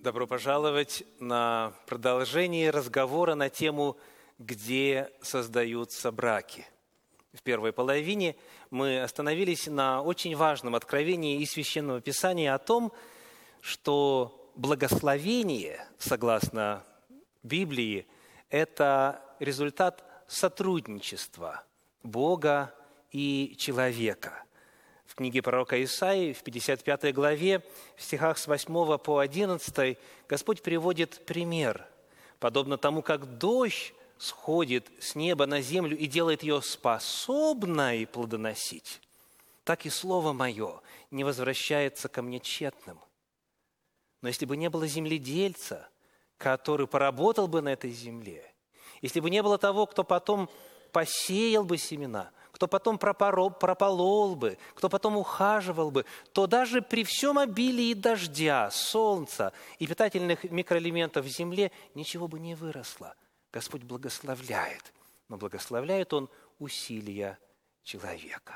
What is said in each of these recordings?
Добро пожаловать на продолжение разговора на тему «Где создаются браки?». В первой половине мы остановились на очень важном откровении из Священного Писания о том, что благословение, согласно Библии, это результат сотрудничества Бога и человека. В книге пророка Исаии, в 55 главе, в стихах с 8 по 11, Господь приводит пример. Подобно тому, как дождь сходит с неба на землю и делает ее способной плодоносить, так и Слово Мое не возвращается ко мне тщетным. Но если бы не было земледельца, который поработал бы на этой земле, если бы не было того, кто потом посеял бы семена, кто потом прополол бы, кто потом ухаживал бы, то даже при всем обилии дождя, солнца и питательных микроэлементов в земле ничего бы не выросло. Господь благословляет, но благословляет Он усилия человека.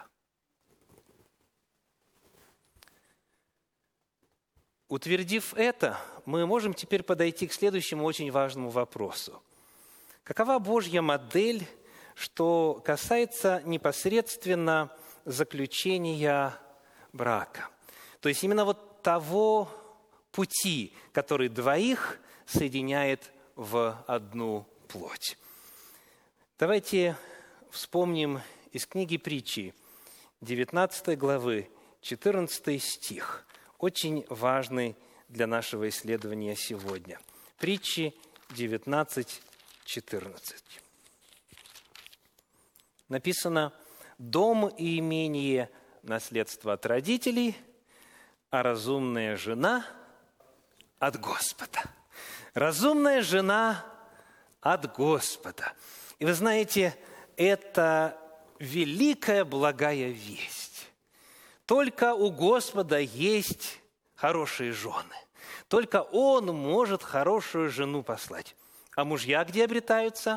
Утвердив это, мы можем теперь подойти к следующему очень важному вопросу. Какова Божья модель, что касается непосредственно заключения брака? То есть именно вот того пути, который двоих соединяет в одну плоть. Давайте вспомним из книги Притчи, 19 главы, 14 стих, очень важный для нашего исследования сегодня. Притчи 19:14. Написано: «Дом и имение – наследство от родителей, а разумная жена – от Господа». Разумная жена от Господа. И вы знаете, это великая благая весть. Только у Господа есть хорошие жены. Только Он может хорошую жену послать. А мужья где обретаются?